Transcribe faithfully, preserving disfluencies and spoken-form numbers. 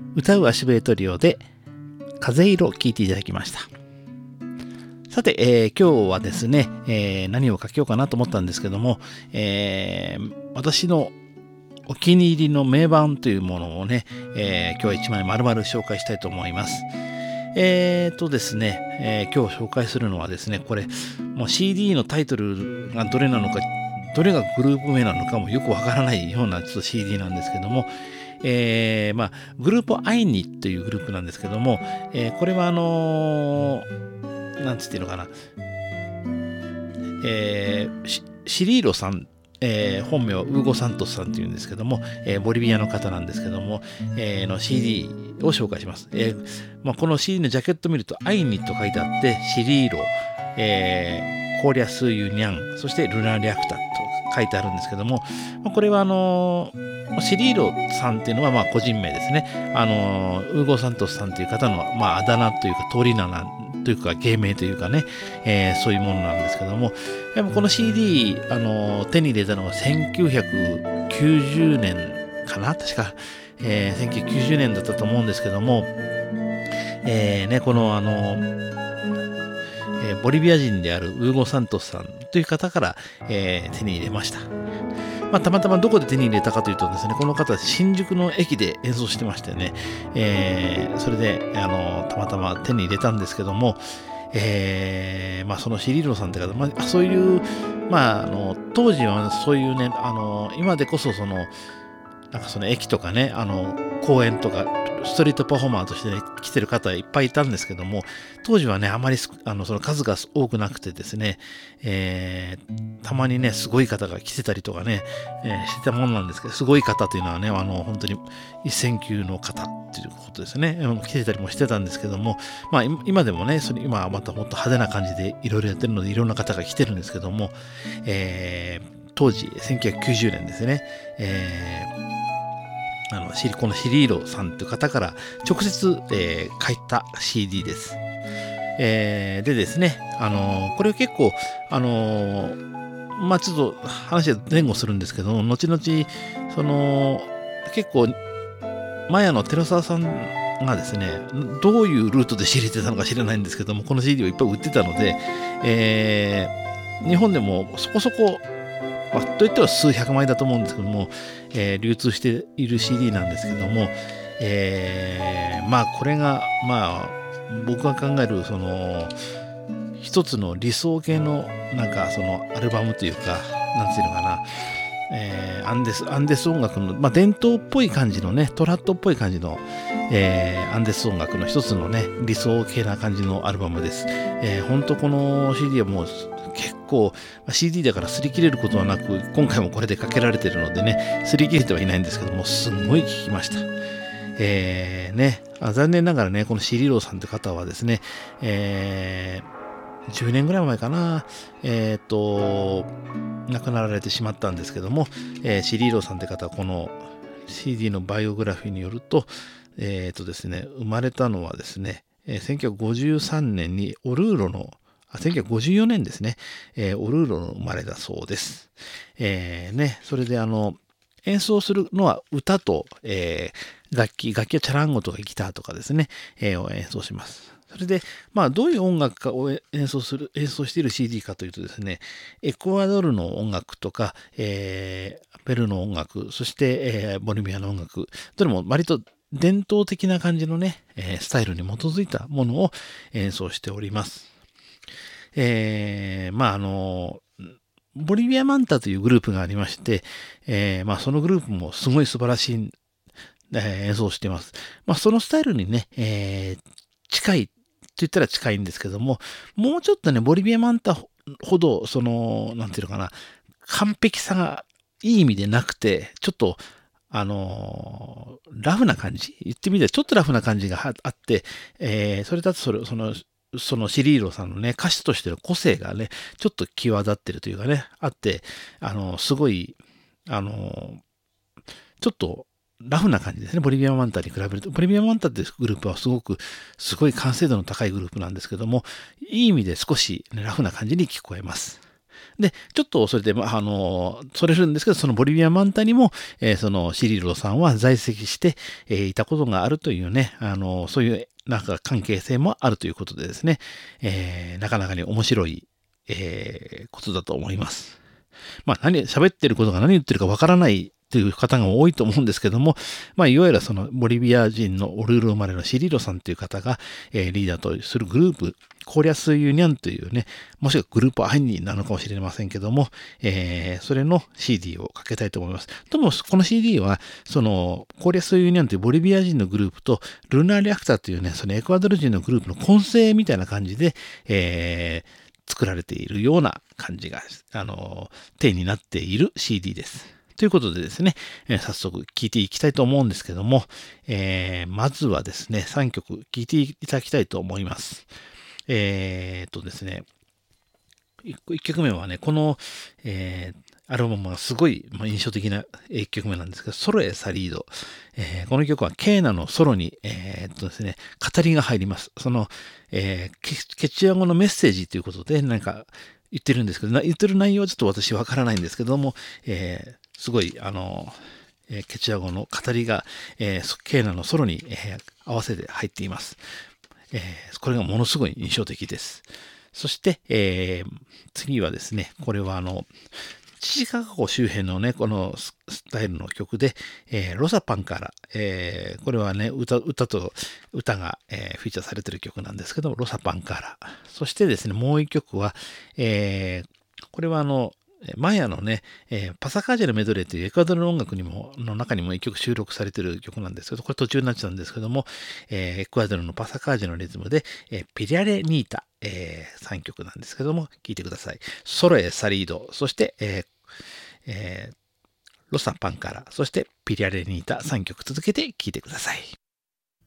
歌う足笛トリオで風色聴いていただきました。さて、えー、今日はですね、えー、何を書けようかなと思ったんですけども、えー、私のお気に入りの名盤というものをね、えー、今日は一枚丸々紹介したいと思います。えーとですね、えー、今日紹介するのはですね、これ、もう シーディー のタイトルがどれなのか、どれがグループ名なのかもよくわからないようなちょっと シーディー なんですけども、えー、まあ、グループアイニというグループなんですけども、えー、これはあのー、なんつっていうのかな、えー、シ, シリーロさん、えー、本名はウーゴ・サントスさんっていうんですけども、えー、ボリビアの方なんですけども、えー、の シーディー を紹介します。えーまあ、この シーディー のジャケットを見るとアイニと書いてあって、シリーロ、えー、コーリャス・ユニャン、そしてルナ・リャクタと書いてあるんですけども、まあ、これはあのー、シリーロさんっていうのはまあ個人名ですね。あのー、ウーゴ・サントスさんという方の、まあ、あだ名というか通り名なんというか芸名というかね、えー、そういうものなんですけども、でもこの シーディー、あのー、手に入れたのがせんきゅうひゃくきゅうじゅうねんかな確か、えー、せんきゅうひゃくきゅうじゅうねんだったと思うんですけども、えーね、このあのーえー、ボリビア人であるウーゴ・サントスさんという方から、えー、手に入れました。まあ、たまたまどこで手に入れたかというとですね、この方新宿の駅で演奏してましてね、えー、それであのたまたま手に入れたんですけども、えーまあ、そのシリーロさんって方、まあ、そういう、まあ、あの当時はそういうね、あの今でこそそのなんかその駅とかね、あの公園とかストリートパフォーマーとして、ね、来てる方いっぱいいたんですけども、当時はねあまりあのその数が多くなくてですね、えー、たまにねすごい方が来てたりとかね、えー、してたもんなんですけど、すごい方というのはね、あの本当に一線級の方っていうことですね、来てたりもしてたんですけども、まあ今でもね、それ今はまたもっと派手な感じでいろいろやってるのでいろんな方が来てるんですけども、えー、当時せんきゅうひゃくきゅうじゅうねんですね、えーあのこのシリーロさんという方から直接、えー、書いた シーディー です。えー、でですね、あのー、これ結構、あのー、まあちょっと話は前後するんですけど、後々、その、結構、マヤの寺澤さんがですね、どういうルートで仕入れてたのか知らないんですけども、この シーディー をいっぱい売ってたので、えー、日本でもそこそこ、まあ、といっては数百枚だと思うんですけども、えー、流通している シーディー なんですけども、えー、まあこれがまあ僕が考えるその一つの理想系のなんかそのアルバムというか、なんていうのかな、えー、アンデスアンデス音楽の、まあ、伝統っぽい感じのね、トラットっぽい感じの、えー、アンデス音楽の一つのね理想系な感じのアルバムです。えー、本当この シーディー はもう結構 シーディー だから擦り切れることはなく、今回もこれでかけられてるのでね、擦り切れてはいないんですけども、すんごい聴きました。えー、ね、あ残念ながらね、このシリーロさんって方はですね、えー、じゅうねんぐらい前かな、えっと、亡くなられてしまったんですけども、えー、シリーロさんって方はこの シーディー のバイオグラフィーによると、えっとですね、生まれたのはですね、せんきゅうひゃくごじゅうさんねんにオルーロのせんきゅうひゃくごじゅうよねんですね、えー、オルーロの生まれだそうです。えー、ね、それであの、演奏するのは歌と、えー、楽器、楽器はチャランゴとかギターとかですね、えー、を演奏します。それで、まあ、どういう音楽かを演奏する、演奏している シーディー かというとですね、エクアドルの音楽とか、えー、ペルーの音楽、そして、えー、ボリビアの音楽、どれも割と伝統的な感じのね、えー、スタイルに基づいたものを演奏しております。えー、まああの、ボリビアマンタというグループがありまして、えー、まあそのグループもすごい素晴らしい、えー、演奏をしています。まあそのスタイルにね、えー、近いと言ったら近いんですけども、もうちょっとね、ボリビアマンタほど、その、なんていうのかな、完璧さがいい意味でなくて、ちょっと、あのー、ラフな感じ、言ってみたらちょっとラフな感じがあって、えー、それだとそれ、その、そのシリーロさんのね、歌手としての個性がね、ちょっと際立ってるというかね、あって、あの、すごい、あの、ちょっとラフな感じですね、ボリビアマンタに比べると。ボリビアマンタってグループはすごく、すごい完成度の高いグループなんですけども、いい意味で少し、ね、ラフな感じに聞こえます。 で、ちょっとそれで、まあ、あの、それるんですけど、そのボリビア・マンタにも、えーそのシリロさんは在籍して、えーいたことがあるというね、あの、そういうなんか関係性もあるということでですね、えーなかなかに面白い、えーことだと思います。まあ、何、喋ってることが何言ってるかわからないという方が多いと思うんですけども、まあ、いわゆるそのボリビア人のオルール生まれのシリロさんという方が、えーリーダーとするグループ、コリャスユニャンというね、もしくはグループ愛になるのかもしれませんけども、えーそれの シーディー をかけたいと思います。でも、この シーディー は、その、コリャスユニャンというボリビア人のグループと、ルナーリアクターというね、そのエクアドル人のグループの混成みたいな感じで、えー作られているような感じが、あの、体になっている シーディー です。ということでですね、えー早速聴いていきたいと思うんですけども、えーまずはですね、さんきょく聴いていただきたいと思います。えーっとですね、いっきょくめはね、この、えーアルバムがすごい、まあ、印象的ないっきょくめなんですけど、ソロエサリード。えーこの曲はケーナのソロに、えーっとですね、語りが入ります。その、えーケケチア語のメッセージということで、なんか言ってるんですけど、な言ってる内容はちょっと私わからないんですけども、えーすごい、あの、えーケチア語の語りが、えーケーナのソロに、えー合わせて入っています。えーこれがものすごい印象的です。そして、えー次はですね、これはあの、チチカカ湖周辺のね、このススタイルの曲で、えーロサパンから、えーこれはね、歌、歌と歌が、えーフィーチャーされてる曲なんですけど、ロサパンから。そしてですね、もう一曲は、えーこれはあの、マヤのね、えーパサカージェのメドレーというエクアドルの音楽にも、の中にも一曲収録されている曲なんですけど、これ途中になっちゃうんですけども、えーエクアドルのパサカージェのリズムで、えーピリャレニータ、えーさんきょくなんですけども、聴いてください。ソロエサリード、そして、えーえーロサパンから、そしてピリャレニータさんきょく続けて聴いてください。